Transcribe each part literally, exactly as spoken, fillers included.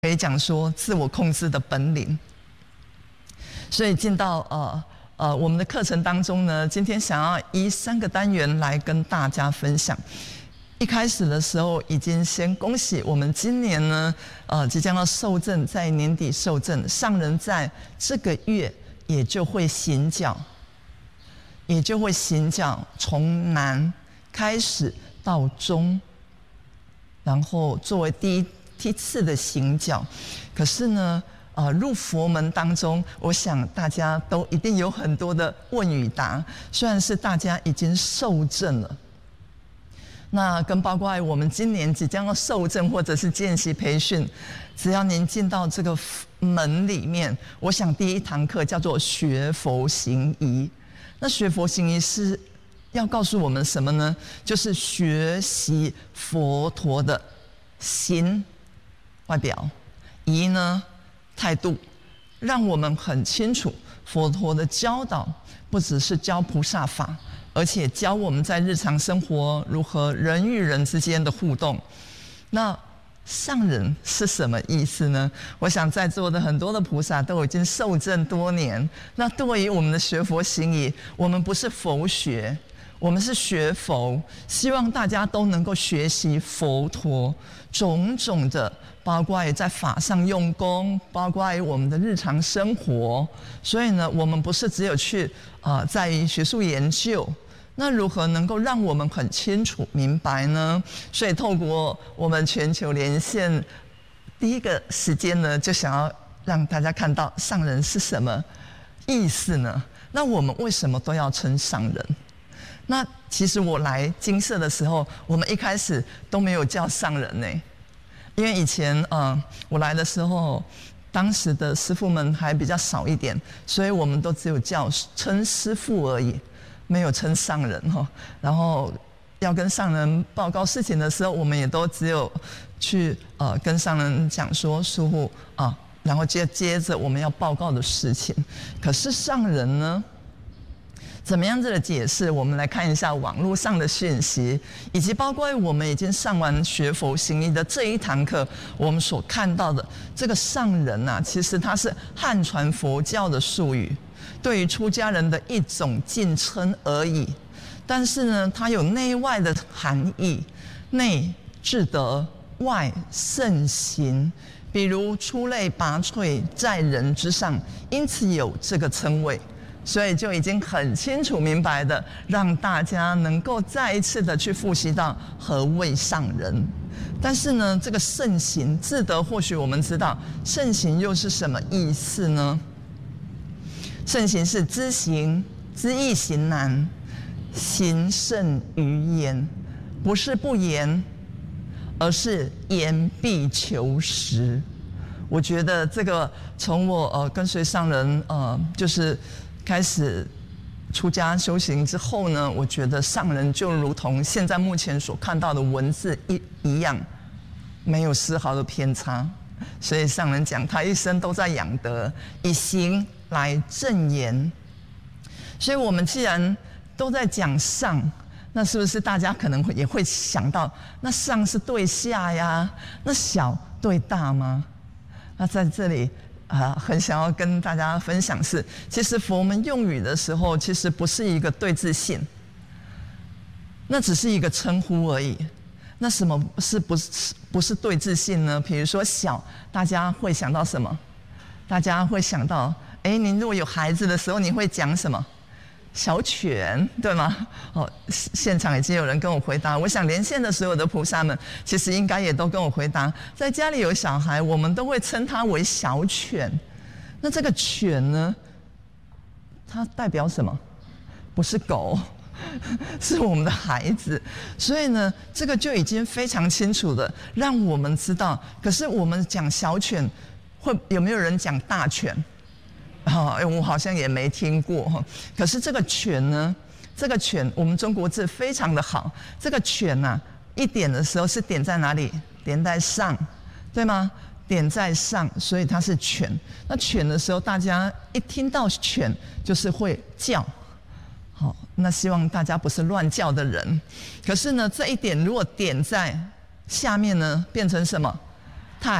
可以讲说自我控制的本领。所以进到呃呃我们的课程当中呢，今天想要以三个单元来跟大家分享。一开始的时候，已经先恭喜我们今年呢，呃，即将要受证，在年底受证，上人在这个月也就会行脚，也就会行脚，从难开始到中，然后作为第一梯次的行脚。可是呢，呃，入佛门当中，我想大家都一定有很多的问与答，虽然是大家已经受证了。那跟包括我们今年即将要受证或者是见习培训，只要您进到这个门里面，我想第一堂课叫做学佛行仪。那学佛行仪是要告诉我们什么呢？就是学习佛陀的行外表，仪呢态度，让我们很清楚佛陀的教导不只是教菩萨法，而且教我们在日常生活如何人与人之间的互动。那上人是什么意思呢？我想在座的很多的菩萨都已经受证多年。那对于我们的学佛行仪，我们不是佛学，我们是学佛，希望大家都能够学习佛陀种种的，包括在法上用功，包括我们的日常生活。所以呢，我们不是只有去呃在于学术研究，那如何能够让我们很清楚明白呢？所以透过我们全球连线，第一个时间呢，就想要让大家看到上人是什么意思呢？那我们为什么都要称上人？那其实我来精舍的时候，我们一开始都没有叫上人呢，因为以前嗯、呃、我来的时候，当时的师父们还比较少一点，所以我们都只有叫称师父而已，没有称上人哈。然后要跟上人报告事情的时候，我们也都只有去呃跟上人讲说师父啊，然后接接着我们要报告的事情。可是上人呢，怎么样子的解释？我们来看一下网络上的讯息，以及包括我们已经上完学佛行仪的这一堂课，我们所看到的这个上人啊，其实它是汉传佛教的术语，对于出家人的一种敬称而已。但是呢，它有内外的含义，内至德，外圣行。比如出类拔萃，在人之上，因此有这个称谓。所以就已经很清楚明白的，让大家能够再一次的去复习到何谓上人。但是呢，这个圣行自得，或许我们知道圣行又是什么意思呢？圣行是知行，知易行难，行胜于言，不是不言，而是言必求实。我觉得这个从我呃跟随上人呃就是开始出家修行之后呢，我觉得上人就如同现在目前所看到的文字一一样，没有丝毫的偏差。所以上人讲他一生都在养德，以行来正言。所以我们既然都在讲上，那是不是大家可能也会想到，那上是对下呀，那小对大吗？那在这里啊、呃，很想要跟大家分享是，其实佛门用语的时候，其实不是一个对字性，那只是一个称呼而已。那什么是不是不是对字性呢？比如说小，大家会想到什么？大家会想到，哎，您如果有孩子的时候，你会讲什么？小犬，对吗？哦，现场已经有人跟我回答。我想连线的所有的菩萨们，其实应该也都跟我回答，在家里有小孩，我们都会称他为小犬。那这个犬呢，它代表什么？不是狗，是我们的孩子。所以呢，这个就已经非常清楚的让我们知道。可是我们讲小犬，会有没有人讲大犬？哦，我好像也没听过。可是这个犬呢，这个犬，我们中国字非常的好。这个犬呐、啊，一点的时候是点在哪里？点在上，对吗？点在上，所以它是犬。那犬的时候，大家一听到犬就是会叫。好，那希望大家不是乱叫的人。可是呢，这一点如果点在下面呢，变成什么？太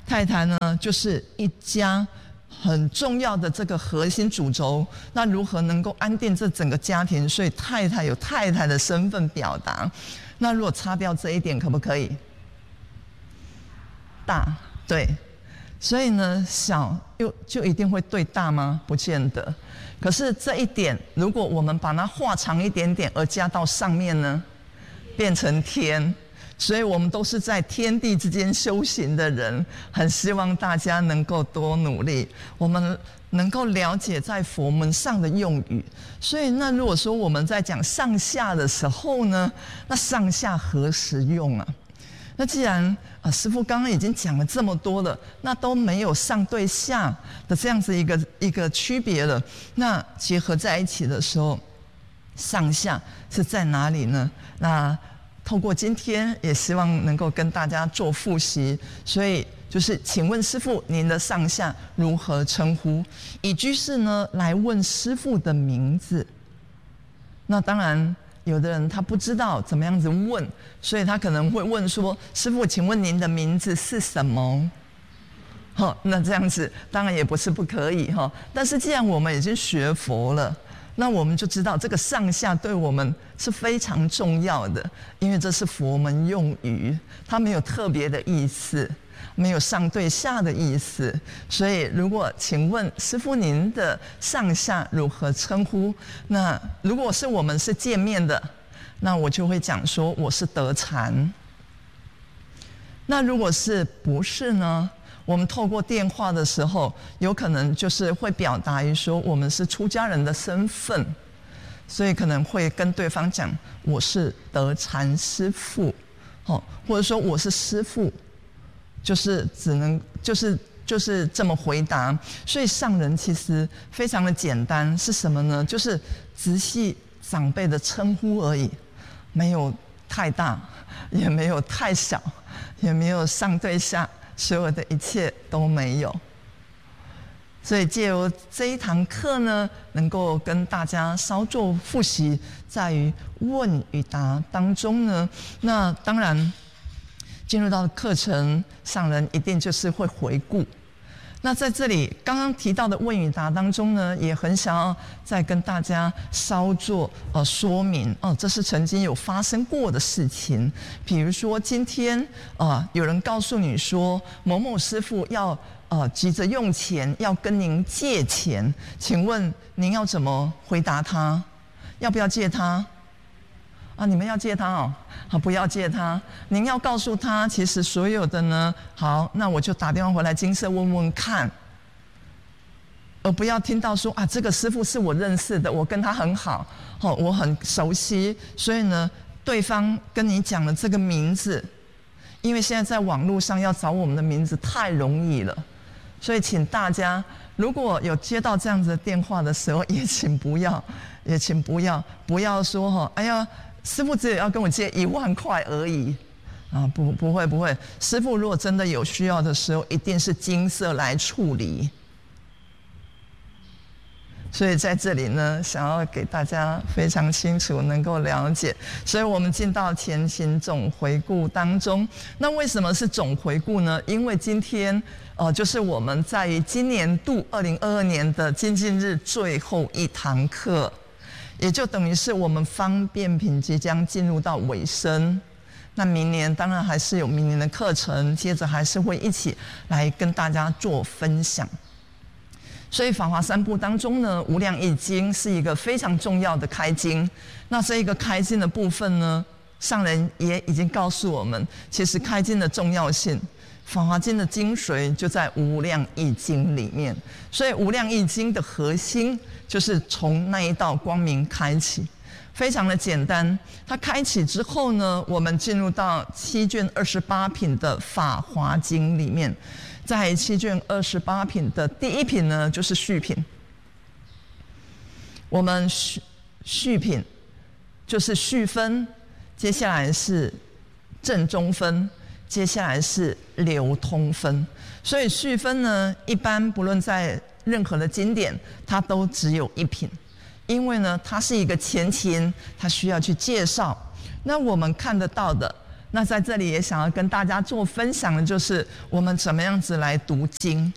太太呢就是一家很重要的这个核心主轴，那如何能够安定这整个家庭？所以太太有太太的身份表达。那如果擦掉这一点，可不可以？大，对。所以呢，小又就一定会对大吗？不见得。可是这一点，如果我们把它画长一点点，而加到上面呢，变成天。所以我们都是在天地之间修行的人，很希望大家能够多努力，我们能够了解在佛门上的用语。所以那如果说我们在讲上下的时候呢，那上下何时用啊？那既然啊师父刚刚已经讲了这么多了，那都没有上对下的这样子一个一个区别了，那结合在一起的时候，上下是在哪里呢？那透过今天，也希望能够跟大家做复习，所以就是请问师父，您的上下如何称呼？以居士呢来问师父的名字。那当然，有的人他不知道怎么样子问，所以他可能会问说：“师父，请问您的名字是什么？”好，那这样子当然也不是不可以哈。但是既然我们已经学佛了，那我们就知道这个上下对我们是非常重要的，因为这是佛门用语，它没有特别的意思，没有上对下的意思。所以如果请问师父您的上下如何称呼？那如果是我们是见面的，那我就会讲说我是德禅。那如果是不是呢？我们透过电话的时候，有可能就是会表达于说我们是出家人的身份，所以可能会跟对方讲我是德禅师父，哦，或者说我是师父，就是只能就是就是这么回答。所以上人其实非常的简单，是什么呢？就是直系长辈的称呼而已，没有太大，也没有太小，也没有上对下。所有的一切都没有，所以借由这一堂课呢，能够跟大家稍作复习，在于问与答当中呢，那当然进入到课程，上人一定就是会回顾。那在这里刚刚提到的问与答当中呢，也很想要再跟大家稍作呃说明哦，这是曾经有发生过的事情。比如说今天呃有人告诉你说某某师父要呃急着用钱，要跟您借钱，请问您要怎么回答他？要不要借他？啊，你们要借他哦，好，不要借他。您要告诉他，其实所有的呢，好，那我就打电话回来精舍问问看，而不要听到说啊，这个师父是我认识的，我跟他很好，哦，我很熟悉，所以呢，对方跟你讲了这个名字，因为现在在网络上要找我们的名字太容易了，所以请大家如果有接到这样子的电话的时候，也请不要，也请不要，不要说哈，哎呀。师父只有要跟我借一万块而已，啊，不，不会，不会。师父如果真的有需要的时候，一定是精舍来处理。所以在这里呢，想要给大家非常清楚能够了解。所以我们进到前行总回顾当中。那为什么是总回顾呢？因为今天呃，就是我们在于今年度二零二二年的精进日最后一堂课。也就等于是我们方便品即将进入到尾声，那明年当然还是有明年的课程，接着还是会一起来跟大家做分享。所以《法华三部》当中呢，《无量义经》是一个非常重要的开经。那这一个开经的部分呢，上人也已经告诉我们，其实开经的重要性。《法华经》的精髓就在《无量义经》里面，所以《无量义经》的核心就是从那一道光明开启，非常的简单。它开启之后呢，我们进入到七卷二十八品的《法华经》里面，在七卷二十八品的第一品呢，就是序品。我们序序品就是序分，接下来是正中分。接下来是流通分，所以序分呢，一般不论在任何的经典，它都只有一品，因为呢，它是一个前情，它需要去介绍。那我们看得到的， 那在这里也想要跟大家做分享的，就是我们怎么样子来读经。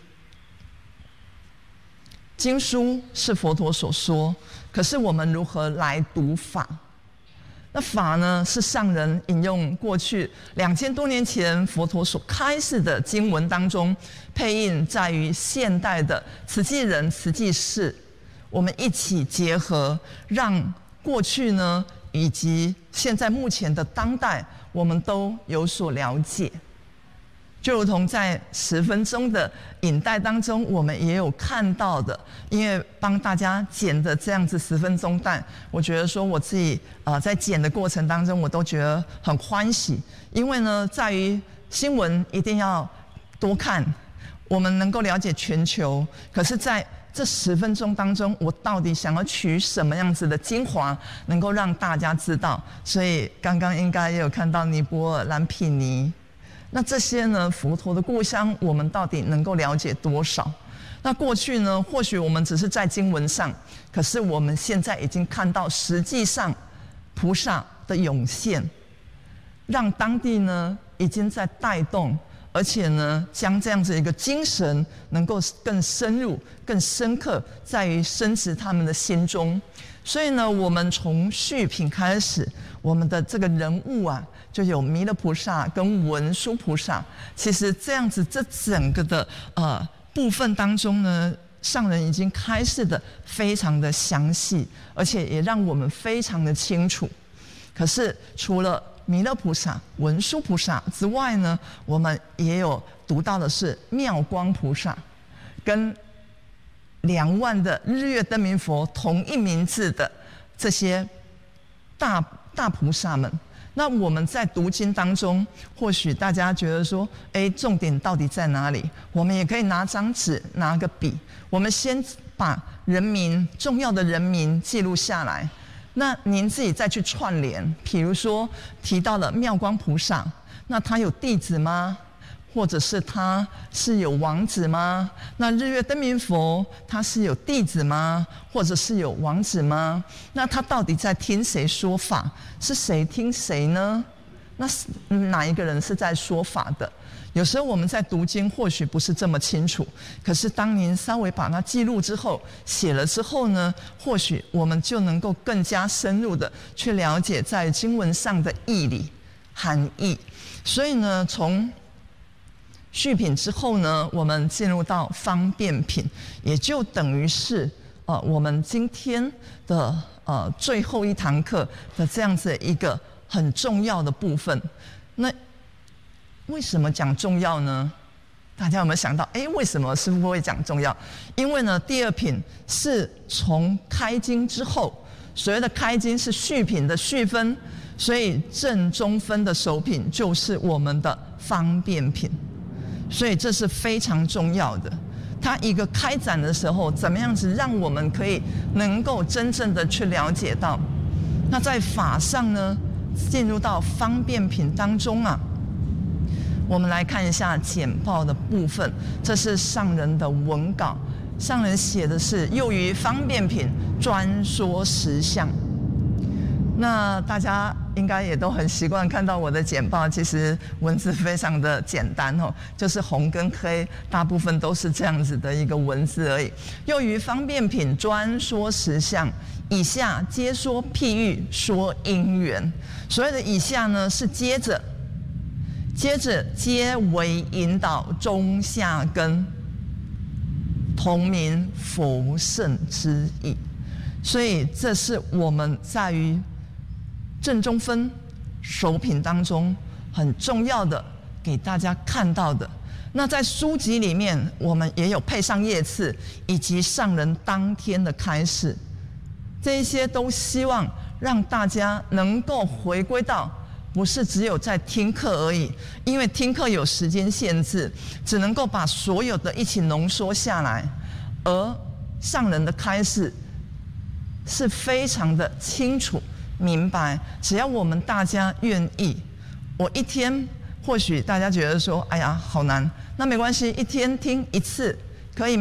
经书是佛陀所说，可是我们如何来读法？那法呢，是上人引用过去两千多年前佛陀所开示的经文当中，配印在于现代的慈济人、慈济事，我们一起结合，让过去呢以及现在目前的当代，我们都有所了解。就如同在十分钟的影带当中，我们也有看到的，因为帮大家剪的这样子十分钟带，我觉得说我自己呃在剪的过程当中，我都觉得很欢喜，因为呢，在于新闻一定要多看，我们能够了解全球，可是在这十分钟当中，我到底想要取什么样子的精华，能够让大家知道？所以刚刚应该也有看到尼泊尔、蓝毗尼。那这些呢，佛陀的故乡，我们到底能够了解多少？那过去呢，或许我们只是在经文上，可是我们现在已经看到，实际上菩萨的涌现，让当地呢已经在带动，而且呢，将这样子一个精神能够更深入、更深刻，在于深植他们的心中。所以呢，我们从序品开始，我们的这个人物啊，就有弥勒菩萨跟文殊菩萨。其实这样子，这整个的呃部分当中呢，上人已经开示的非常的详细，而且也让我们非常的清楚。可是除了弥勒菩萨、文殊菩萨之外呢，我们也有读到的是妙光菩萨，跟两万的日月灯明佛同一名字的这些大大菩萨们。那我们在读经当中，或许大家觉得说，哎，重点到底在哪里？我们也可以拿张纸，拿个笔，我们先把人名重要的人名记录下来。那您自己再去串联，比如说提到了妙光菩萨，那他有弟子吗？或者是他是有王子吗？那日月灯明佛他是有弟子吗？或者是有王子吗？那他到底在听谁说法？是谁听谁呢？那哪一个人是在说法的？有时候我们在读经或许不是这么清楚，可是当您稍微把它记录之后，写了之后呢，或许我们就能够更加深入的去了解在经文上的义理、含义。所以呢，从序品之后呢，我们进入到方便品，也就等于是呃我们今天的呃最后一堂课的这样子一个很重要的部分。那为什么讲重要呢？大家有没有想到？哎，为什么师父会讲重要？因为呢，第二品是从开经之后，所谓的开经是序品的序分，所以正中分的首品就是我们的方便品。所以这是非常重要的。它一个开展的时候，怎么样子让我们可以能够真正的去了解到？那在法上呢，进入到方便品当中啊，我们来看一下简报的部分。这是上人的文稿，上人写的是又于方便品专说实相。那大家应该也都很习惯看到我的简报，其实文字非常的简单哦，就是红跟黑，大部分都是这样子的一个文字而已。又于方便品专说实相，以下皆说譬喻，说因缘。所谓的以下呢，是接着，接着皆为引导中下根，同名佛圣之意。所以这是我们在于正中分首品当中很重要的给大家看到的。那在书籍里面，我们也有配上页次以及上人当天的开示，这一些都希望让大家能够回归到不是只有在听课而已，因为听课有时间限制，只能够把所有的一起浓缩下来，而上人的开示是非常的清楚明白。只要我们大家愿意，我一天或许大家觉得说，哎呀好难，那没关系，一天听一次可以吗？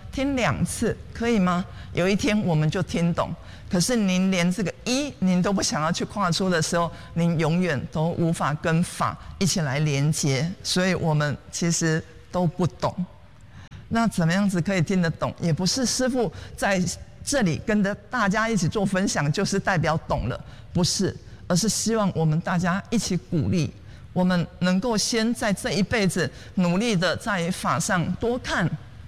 听两次可以吗？有一天我们就听懂。可是您连这个一您都不想要去跨出的时候，您永远都无法跟法一起来连接，所以我们其实都不懂。那怎么样子可以听得懂？也不是师父在这里跟着大家一起做分享就是代表懂了，不是，而是希望我们大家一起鼓励，我们能够先在这一辈子努力的在法上多看、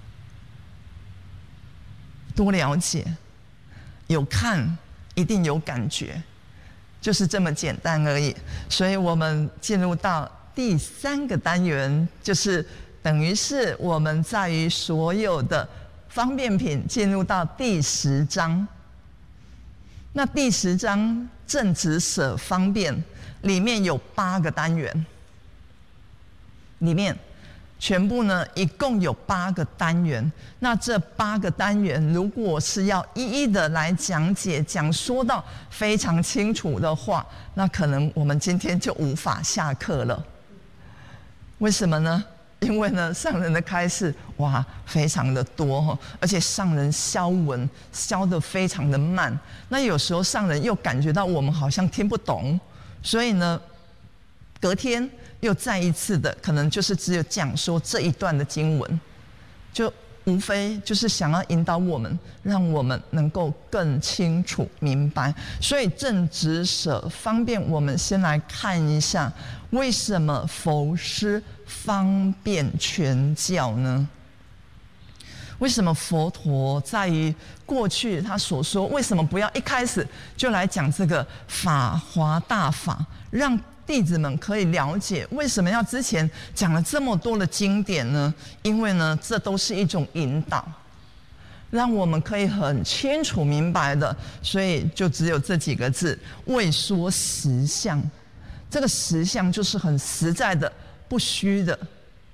多了解。有看一定有感觉，就是这么简单而已。所以我们进入到第三个单元，就是等于是我们在于所有的方便品进入到第十章。那第十章正直舍方便里面有八个单元，里面全部呢一共有八个单元。那这八个单元如果是要一一的来讲解讲说到非常清楚的话，那可能我们今天就无法下课了。为什么呢？因为呢上人的开示哇非常的多，而且上人消文消得非常的慢，那有时候上人又感觉到我们好像听不懂，所以呢隔天又再一次的可能就是只有讲说这一段的经文，就无非就是想要引导我们，让我们能够更清楚明白。所以正直舍方便，我们先来看一下为什么佛师方便全教呢？为什么佛陀在于过去他所说，为什么不要一开始就来讲这个法华大法，让弟子们可以了解为什么要之前讲了这么多的经典呢？因为呢，这都是一种引导，让我们可以很清楚明白的。所以就只有这几个字：为说实相。这个实相就是很实在的、不虚的，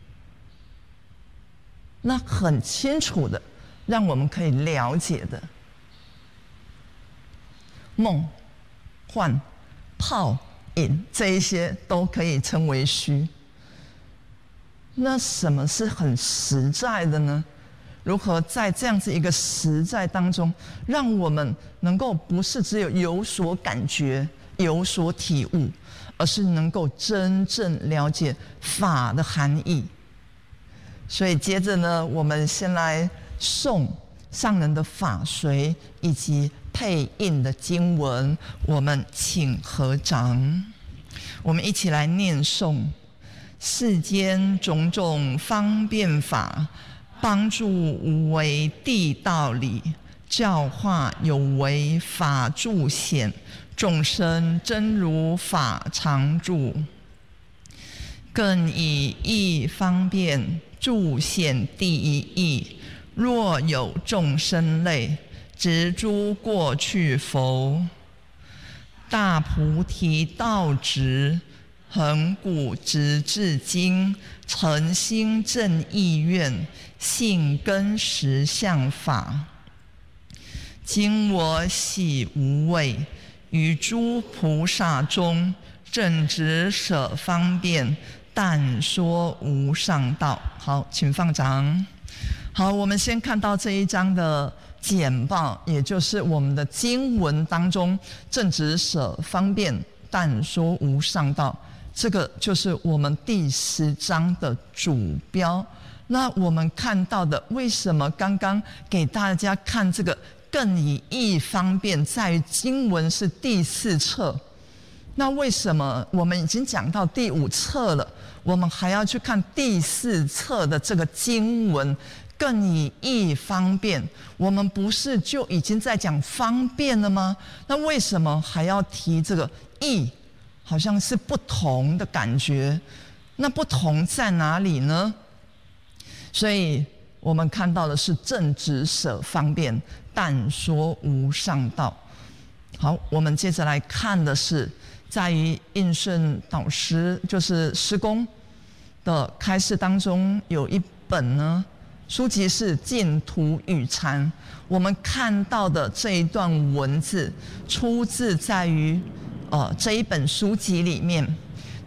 那很清楚的，让我们可以了解的。梦、幻、泡、这一些都可以称为虚。那什么是很实在的呢？如何在这样子一个实在当中，让我们能够不是只有有所感觉、有所体悟，而是能够真正了解法的含义。所以接着呢，我们先来诵上人的法髓以及配印的经文，我们请合掌，我们一起来念诵：世间种种方便法，帮助无为地道理，教化有为法助显，众生真如法常住。更以义方便助显第一义，若有众生类，执诸过去佛，大菩提道直，恒古直至今，诚心正意愿，信根实相法。今我喜无畏，于诸菩萨中，正直舍方便，但说无上道。好，请放掌。好，我们先看到这一章的简报，也就是我们的经文当中，正直舍方便，但说无上道，这个就是我们第十章的主标。那我们看到的，为什么刚刚给大家看这个更以义方便，在于经文是第四册，那为什么我们已经讲到第五册了，我们还要去看第四册的这个经文？更以义方便，我们不是就已经在讲方便了吗？那为什么还要提这个义？好像是不同的感觉。那不同在哪里呢？所以我们看到的是正直舍方便，但说无上道。好，我们接着来看的是在于印顺导师就是师公的开示当中，有一本呢书籍是《净土语禅》，我们看到的这一段文字出自在于呃这一本书籍里面。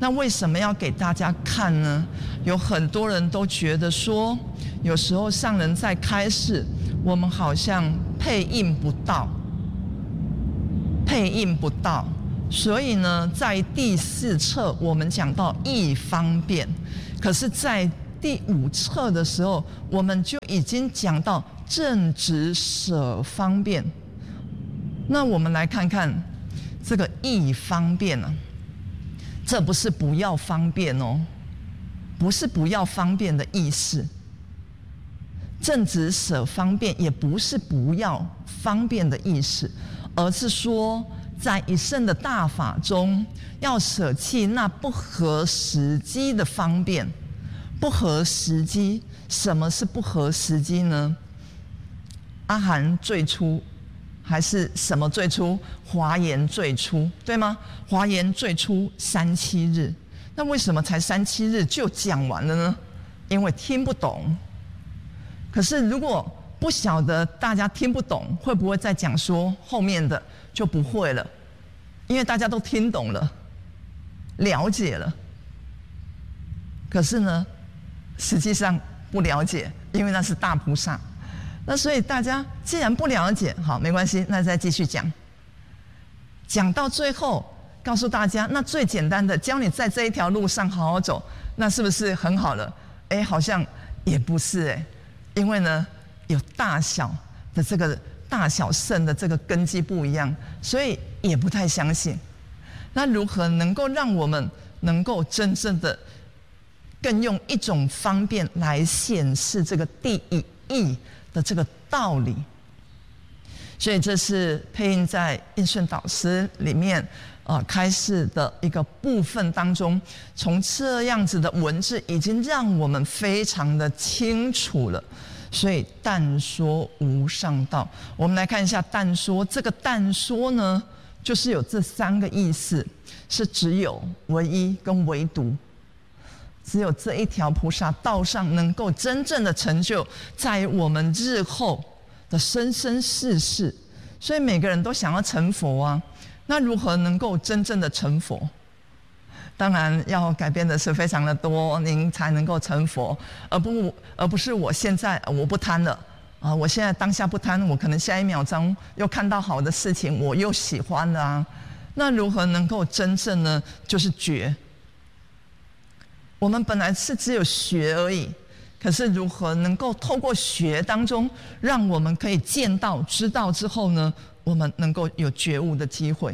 那为什么要给大家看呢？有很多人都觉得说，有时候上人在开示，我们好像配应不到，配应不到。所以呢，在第四册我们讲到义方便，可是在第五册的时候，我们就已经讲到正直舍方便。那我们来看看这个义方便啊，这不是不要方便哦，不是不要方便的意思。正直舍方便也不是不要方便的意思，而是说在一生的大法中，要舍弃那不合时机的方便。不合时机，什么是不合时机呢？阿含最初还是什么最初？华严最初，对吗？华严最初三七日，那为什么才三七日就讲完了呢？因为听不懂。可是如果不晓得大家听不懂，会不会再讲说后面的就不会了？因为大家都听懂了，了解了。可是呢，实际上不了解，因为那是大菩萨。那所以大家既然不了解，好，没关系，那再继续讲。讲到最后，告诉大家，那最简单的，教你在这一条路上好好走，那是不是很好了？哎，好像也不是哎，因为呢，有大小的这个大小圣的这个根基不一样，所以也不太相信。那如何能够让我们能够真正的更用一种方便来显示这个第一义的这个道理？所以这是配印在印顺导师里面呃开示的一个部分当中，从这样子的文字已经让我们非常的清楚了。所以但说无上道，我们来看一下但说。这个但说呢，就是有这三个意思，是只有、唯一跟唯独。只有这一条菩萨道上能够真正的成就，在我们日后的生生世世。所以每个人都想要成佛啊，那如何能够真正的成佛？当然要改变的是非常的多，您才能够成佛，而不而不是我现在我不贪了啊，我现在当下不贪，我可能下一秒钟又看到好的事情，我又喜欢了啊。那如何能够真正呢？就是觉。我们本来是只有学而已，可是如何能够透过学当中，让我们可以见到、知道之后呢，我们能够有觉悟的机会。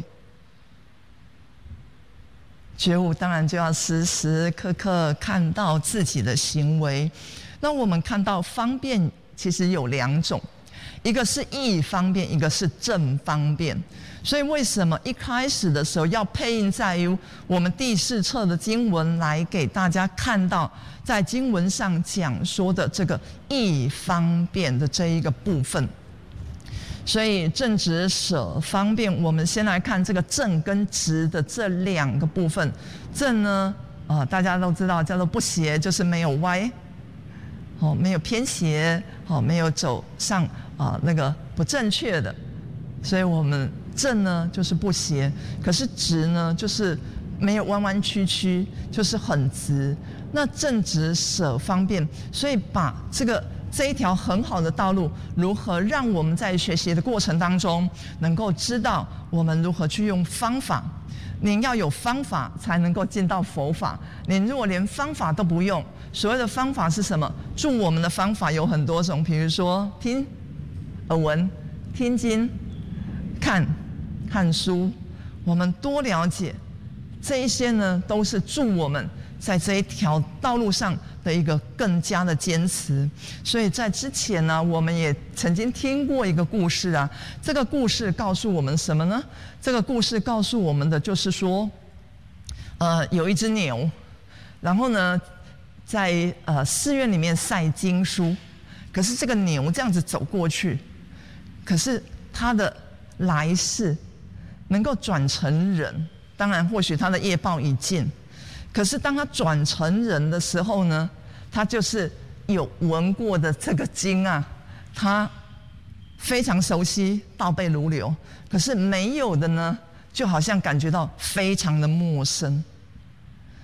觉悟当然就要时时刻刻看到自己的行为。那我们看到方便其实有两种，一个是义方便，一个是正方便。所以为什么一开始的时候要配印在于我们第四册的经文，来给大家看到在经文上讲说的这个义方便的这一个部分。所以正直舍方便，我们先来看这个正跟直的这两个部分。正呢，呃，大家都知道叫做不邪，就是没有歪，哦，没有偏斜，哦，没有走上啊、呃、那个不正确的。所以我们正呢就是不斜，可是直呢就是没有弯弯曲曲，就是很直。那正直舍方便，所以把这个这一条很好的道路，如何让我们在学习的过程当中能够知道我们如何去用方法。您要有方法才能够进到佛法，您如果连方法都不用，所谓的方法是什么？助我们的方法有很多种，比如说听耳闻、听经、看看书，我们多了解这一些呢，都是助我们在这一条道路上的一个更加的坚持。所以在之前呢，我们也曾经听过一个故事啊。这个故事告诉我们什么呢？这个故事告诉我们的就是说，呃，有一只牛，然后呢，在呃寺院里面晒经书，可是这个牛这样子走过去，可是它的来世能够转成人，当然或许他的业报已尽，可是当他转成人的时候呢，他就是有闻过的这个经啊，他非常熟悉，倒背如流。可是没有的呢，就好像感觉到非常的陌生。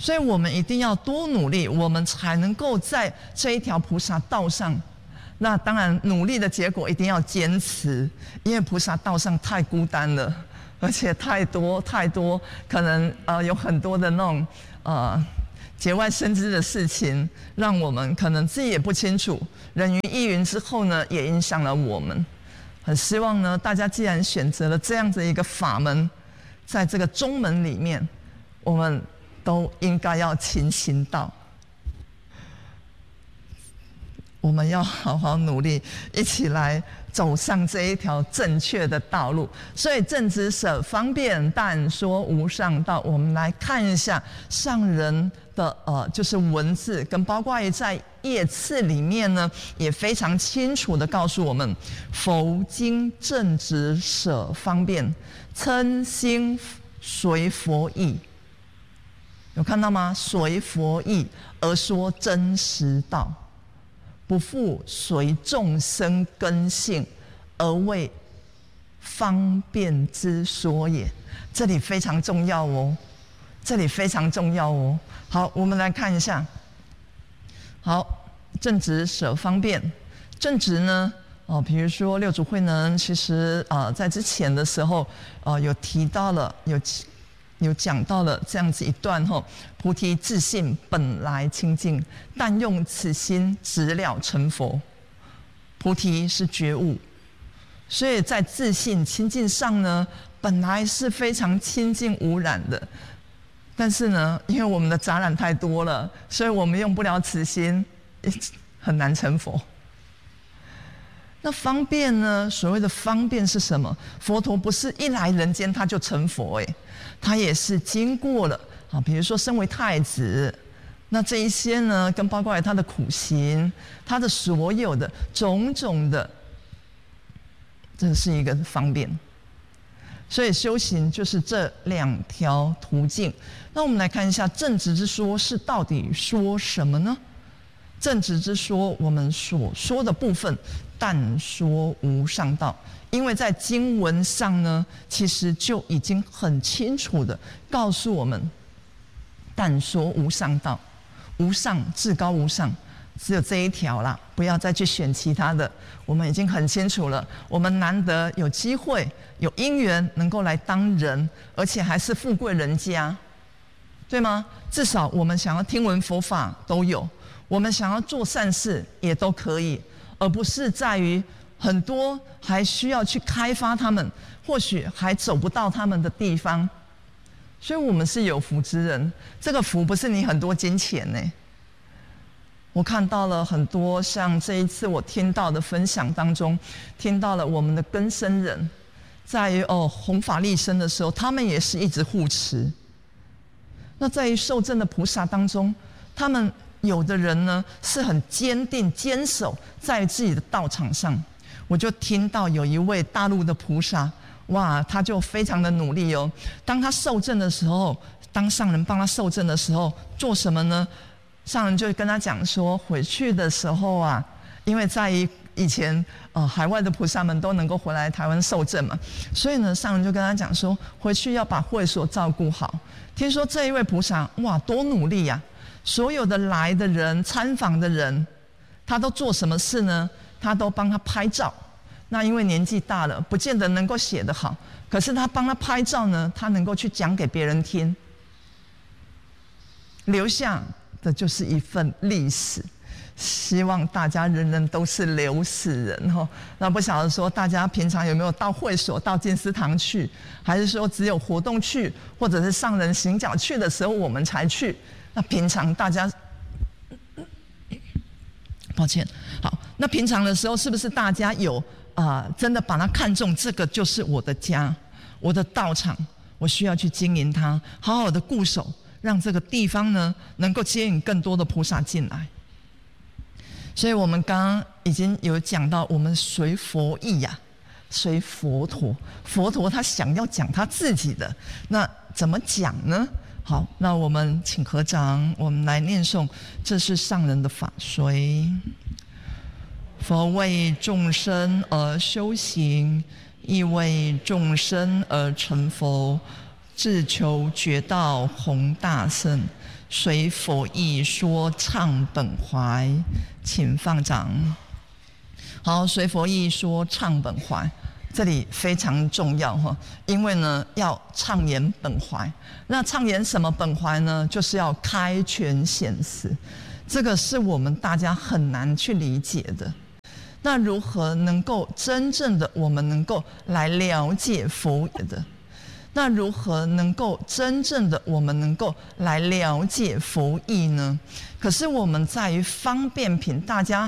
所以我们一定要多努力，我们才能够在这一条菩萨道上。那当然，努力的结果一定要坚持，因为菩萨道上太孤单了，而且太多太多，可能呃有很多的那种呃节外生枝的事情，让我们可能自己也不清楚。人云亦云之后呢，也影响了我们。很希望呢，大家既然选择了这样子一个法门，在这个中门里面，我们都应该要勤行道。我们要好好努力，一起来走上这一条正确的道路。所以正直舍方便，但说无上道。我们来看一下上人的呃，就是文字，跟包括在页次里面呢，也非常清楚的告诉我们：佛经正直舍方便，称心随佛意。有看到吗？随佛意而说真实道。不复随众生根性，而为方便之说也。这里非常重要哦，这里非常重要哦。好，我们来看一下。好，正直舍方便，正直呢，哦，比如说六祖慧能，其实啊、呃，在之前的时候，呃，有提到了，有有讲到了这样子一段吼。菩提自性本来清净，但用此心直了成佛。菩提是觉悟，所以在自性清净上呢，本来是非常清净无染的。但是呢，因为我们的杂染太多了，所以我们用不了此心，很难成佛。那方便呢？所谓的方便是什么？佛陀不是一来人间他就成佛，哎，他也是经过了。啊，比如说身为太子，那这一些呢，跟包括他的苦行，他的所有的种种的，这是一个方便。所以修行就是这两条途径。那我们来看一下正直之说是到底说什么呢？正直之说，我们所说的部分，但说无上道。因为在经文上呢，其实就已经很清楚的告诉我们。但说无上道，无上至高无上，只有这一条啦，不要再去选其他的。我们已经很清楚了，我们难得有机会、有因缘能够来当人，而且还是富贵人家，对吗？至少我们想要听闻佛法都有，我们想要做善事也都可以，而不是在于很多还需要去开发他们，或许还走不到他们的地方。所以我们是有福之人，这个福不是你很多金钱呢。我看到了很多，像这一次我听到的分享当中，听到了我们的根生人，在于哦弘法利生的时候，他们也是一直护持。那在于受证的菩萨当中，他们有的人呢是很坚定坚守在自己的道场上。我就听到有一位大陆的菩萨。哇，他就非常的努力哦。当他受证的时候，当上人帮他受证的时候，做什么呢？上人就跟他讲说，回去的时候啊，因为在以前呃海外的菩萨们都能够回来台湾受证嘛，所以呢，上人就跟他讲说，回去要把会所照顾好。听说这一位菩萨哇，多努力呀、啊！所有的来的人、参访的人，他都做什么事呢？他都帮他拍照。那因为年纪大了，不见得能够写得好，可是他帮他拍照呢，他能够去讲给别人听，留下的就是一份历史。希望大家人人都是留史人哈。那不晓得说大家平常有没有到会所、到静思堂去，还是说只有活动去，或者是上人行脚去的时候我们才去？那平常大家，抱歉，好，那平常的时候是不是大家有？啊、呃，真的把它看重，这个就是我的家，我的道场，我需要去经营它，好好的固守，让这个地方呢能够接引更多的菩萨进来。所以我们刚刚已经有讲到，我们随佛意呀、啊，随佛陀，佛陀他想要讲他自己的，那怎么讲呢？好，那我们请合掌，我们来念诵，这是上人的法随。佛为众生而修行，亦为众生而成佛，自求觉道宏大圣， 随佛意说唱本怀，请放掌。好，随佛意说唱本怀，这里非常重要哈，因为呢要畅言本怀。那畅言什么本怀呢？就是要开权显实，这个是我们大家很难去理解的。那如何能够真正的我们能够来了解佛的？那如何能够真正的我们能够来了解佛意呢？可是我们在于方便品，大家